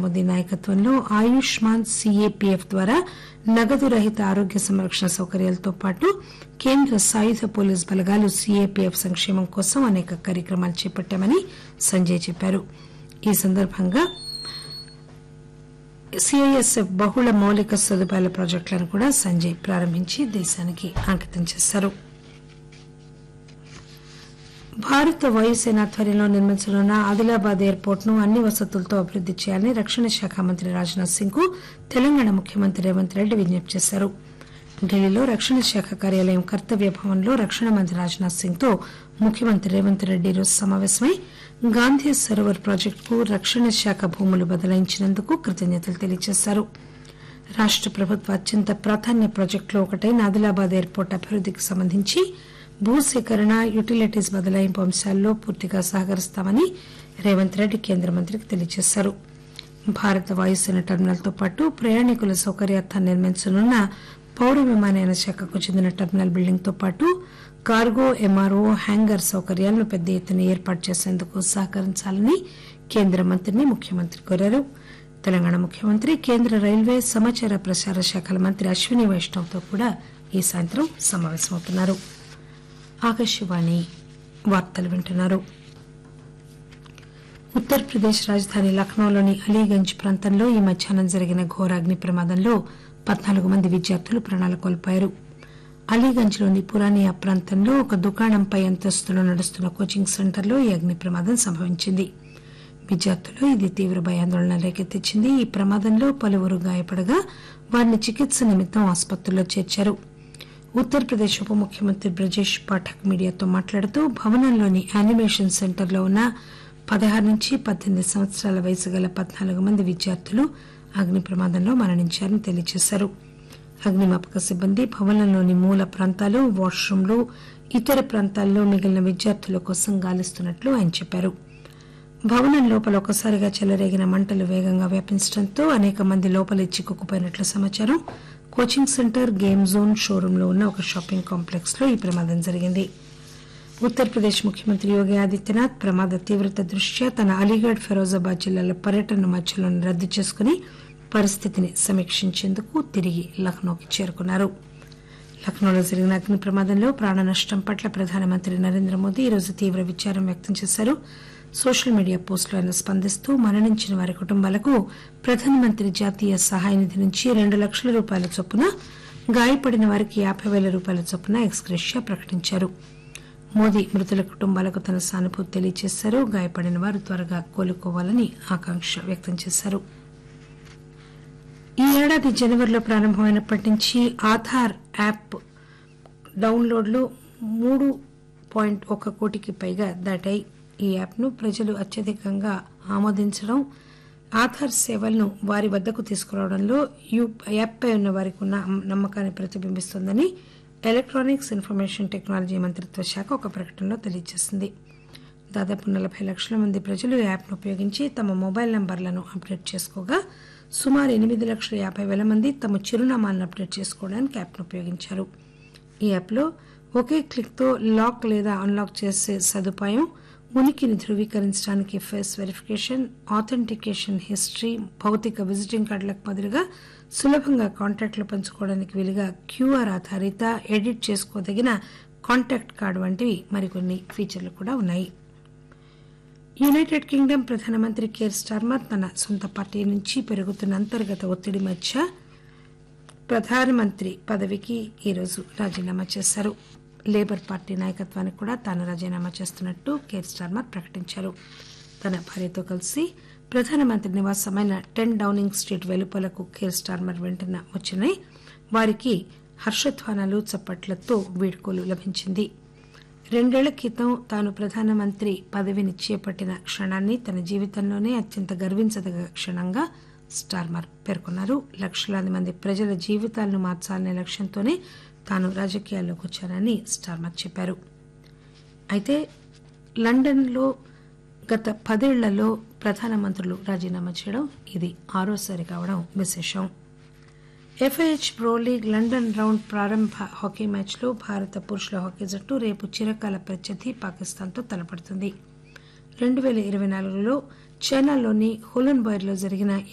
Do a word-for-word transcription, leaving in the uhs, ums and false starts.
మోదీ నాయకత్వంలో ఆయుష్మాన్ సీఏపీఎఫ్ ద్వారా నగదు రహిత ఆరోగ్య సంరక్షణ సౌకర్యాలతో పాటు కేంద్ర సాయుధ పోలీసు బలగాలు సీఏపీఎఫ్ సంక్షేమం కోసం అనేక కార్యక్రమాలు చేపట్టామని సంజయ్ చెప్పారు. ఈ సందర్భంగా సీఐఎస్ఎఫ్ బహుళ మౌలిక సదుపాయాల ప్రాజెక్టులను కూడా సంజయ్ ప్రారంభించి దేశానికి అంకితం చేశారు. భారత వాయుసేన ఆధ్వర్యంలో నిర్మించనున్న ఆదిలాబాద్ ఎయిర్పోర్ట్ ను అన్ని వసతులతో అభివృద్ది చేయాలని రక్షణ శాఖ మంత్రి రాజ్నాథ్ సింగ్ కు తెలంగాణ ముఖ్యమంత్రి రేవంత్ రెడ్డి విజ్ఞప్తి చేశారు. ఢిల్లీలో రక్షణ శాఖ కార్యాలయం కర్తవ్య భవన్లో రక్షణ మంత్రి రాజ్నాథ్ సింగ్ తో ముఖ్యమంత్రి రేవంత్ రెడ్డి ఈరోజు సమావేశమై గాంధీ సరోవర్ ప్రాజెక్టుకు రక్షణ శాఖ భూములు బదలాయించినందుకు కృతజ్ఞతలు తెలియజేశారు. రాష్ట ప్రభుత్వ అత్యంత ప్రాధాన్య ప్రాజెక్టులో ఒకటైన ఆదిలాబాద్ ఎయిర్పోర్ట్ అభివృద్దికి సంబంధించి భూసేకరణ, యుటిలిటీస్ బదలాయింపు అంశాల్లో పూర్తిగా సహకరిస్తామని రేవంత్ రెడ్డి కేంద్ర మంత్రికి తెలియజేశారు. భారత వాయుసేన టెర్మినల్ తో పాటు ప్రయాణికుల సౌకర్యార్థం నిర్మించనున్న పౌర విమానయాన శాఖకు చెందిన టెర్మినల్ బిల్డింగ్ తో పాటు కార్గో, ఎంఆర్ఓ, హ్యాంగర్ సౌకర్యాలను పెద్ద ఎత్తున ఏర్పాటు చేసేందుకు సహకరించాలని కేంద్ర మంత్రిని ముఖ్యమంత్రి కోరారు. తెలంగాణ ముఖ్యమంత్రి కేంద్ర రైల్వే, సమాచార ప్రసార శాఖల మంత్రి అశ్విని వైష్ణవ్ తో కూడా ఈ సాయంత్రం సమావేశమవుతున్నారు. ఆకాశవాణి వార్తలు వింటున్నారు. ఉత్తరప్రదేశ్ రాజధాని లక్నోలోని అలీగంజ్ ప్రాంతంలో ఈ మధ్యాహ్నం జరిగిన ఘోర అగ్ని ప్రమాదంలో పద్నాలుగు మంది విద్యార్థులు ప్రాణాలు కోల్పోయారు. అలీగంజ్లోని పురానియా ప్రాంతంలో ఒక దుకాణంపై అంతస్తులో నడుస్తున్న కోచింగ్ సెంటర్లో ఈ అగ్ని ప్రమాదం సంభవించింది. విద్యార్థులు ఇది తీవ్ర భయాందోళన రేకెత్తించింది. ఈ ప్రమాదంలో పలువురు గాయపడగా వారిని చికిత్స నిమిత్తం ఆసుపత్రిలో చేర్చారు. ఉత్తరప్రదేశ్ ఉప ముఖ్యమంత్రి బ్రజేష్ పాఠక్ మీడియాతో మాట్లాడుతూ భవనంలోని యానిమేషన్ సెంటర్లో ఉన్న పదహారు నుంచి పద్దెనిమిది సంవత్సరాల వయసు గల పద్నాలుగు మంది విద్యార్థులు అగ్ని ప్రమాదంలో మరణించారని తెలియజేశారు. అగ్నిమాపక సిబ్బంది భవనంలోని మూల ప్రాంతాలు, వాష్రూంలు, ఇతర ప్రాంతాల్లో మిగిలిన విద్యార్థుల కోసం గాలిస్తున్నట్లు ఆయన చెప్పారు. భవనం లోపల ఒకసారిగా చెలరేగిన మంటలు వేగంగా వ్యాపించడంతో అనేక మంది లోపలే చిక్కుకుపోయినట్లు సమాచారం. Coaching centre, game zone, showroom లో ఉన్న ఒక షాపింగ్ కాంప్లెక్స్ లో ఈ ప్రమాదం జరిగింది. ఉత్తరప్రదేశ్ ముఖ్యమంత్రి యోగి ఆదిత్యనాథ్ ప్రమాద తీవ్రత దృష్ట్యా తన అలీగఢ్, ఫిరోజాబాద్ జిల్లాల పర్యటన మధ్యలో రద్దు చేసుకుని పరిస్థితిని సమీక్షించేందుకు తిరిగి లక్నోకి చేరుకున్నారు. లక్నోలో జరిగిన అగ్ని ప్రమాదంలో ప్రాణ నష్టం పట్ల ప్రధానమంత్రి నరేంద్ర మోదీ ఈరోజు తీవ్ర విచారం వ్యక్తం చేశారు. సోషల్ మీడియా పోస్టులో ఆయన స్పందిస్తూ మరణించిన వారి కుటుంబాలకు ప్రధానమంత్రి జాతీయ సహాయ నిధి నుంచి రెండు లక్షల రూపాయల చొప్పున, గాయపడిన వారికి యాబై పేల రూపాయల చొప్పున ఎక్స్గ్రేషియా ప్రకటించారు. మోదీ మృతుల కుటుంబాలకు తన సానుభూతి తెలియజేశారు. గాయపడిన వారు త్వరగా కోలుకోవాలని ఆకాంక్ష వ్యక్తం చేశారు. ఈ ఏడాది జనవరిలో ప్రారంభమైనప్పటి నుంచి ఆధార్ యాప్ డౌన్లోడ్లు మూడు పాయింట్ ఒక కోటికి పైగా దాటాయి. ఈ యాప్ ను ప్రజలు అత్యధికంగా ఆమోదించడం, ఆధార్ సేవలను వారి వద్దకు తీసుకురావడంలో యాప్ పై ఉన్న వారికి ఉన్న నమ్మకాన్ని ప్రతిబింబిస్తోందని ఎలక్ట్రానిక్స్, ఇన్ఫర్మేషన్ టెక్నాలజీ మంత్రిత్వ శాఖ ఒక ప్రకటనలో తెలియజేసింది. దాదాపు నలభై లక్షల మంది ప్రజలు ఈ యాప్ను ఉపయోగించి తమ మొబైల్ నంబర్లను అప్డేట్ చేసుకోగా సుమారు ఎనిమిది లక్షల యాభై పేల మంది తమ చిరునామాలను అప్డేట్ చేసుకోవడానికి యాప్ను ఉపయోగించారు. ఈ యాప్లో ఒకే క్లిక్తో లాక్ లేదా అన్లాక్ చేసే సదుపాయం, ఉనికిని ధృవీకరించడానికి ఫేస్ వెరిఫికేషన్, ఆథెంటికేషన్ హిస్టరీ, భౌతిక విజిటింగ్ కార్డులకు బదులుగా సులభంగా కాంటాక్ట్లు పంచుకోవడానికి వీలుగా క్యూఆర్ ఆధారిత ఎడిట్ చేసుకోదగిన కాంటాక్ట్ కార్డు వంటివి మరికొన్ని ఫీచర్లు కూడా ఉన్నాయి. యునైటెడ్ కింగ్డమ్ ప్రధానమంత్రి కేర్ స్టార్మర్ తన సొంత పార్టీ నుంచి పెరుగుతున్న అంతర్గత ఒత్తిడి మధ్య ప్రధానమంత్రి పదవికి ఈరోజు రాజీనామా చేశారు. లేబర్ పార్టీ నాయకత్వానికి కూడా తాను రాజీనామా చేస్తున్నట్టు కేర్ స్టార్మర్ ప్రకటించారు. తన భార్యతో కలిసి ప్రధానమంత్రి నివాసమైన టెన్ డౌనింగ్ స్ట్రీట్ వెలుపలకు కేర్ స్టార్మర్ వెంటనే వచ్చినాయి. వారికి హర్షధ్వానాలు, చప్పట్లతో వీడ్కోలు లభించింది. రెండేళ్ల క్రితం తాను ప్రధానమంత్రి పదవిని చేపట్టిన క్షణాన్ని తన జీవితంలోనే అత్యంత గర్వించదగ్గ క్షణంగా స్టార్మర్ పేర్కొన్నారు. లక్షలాది మంది ప్రజల జీవితాలను మార్చాలనే లక్ష్యంతోనే తాను రాజకీయాల్లోకి వచ్చానని స్టార్మర్ చెప్పారు. అయితే లండన్లో గత పదేళ్లలో ప్రధానమంత్రులు రాజీనామా చేయడం ఇది ఆరోసారి కావడం విశేషం. FIH pro league London round ప్రారంభ హాకీ మ్యాచ్లో భారత పురుషుల హాకీ జట్టు రేపు చిరకాల ప్రత్యర్థి పాకిస్తాన్తో తలపడుతుంది. రెండు పేల ఇరవై నాలుగులో చైనాలోని హులన్ బాయర్లో జరిగిన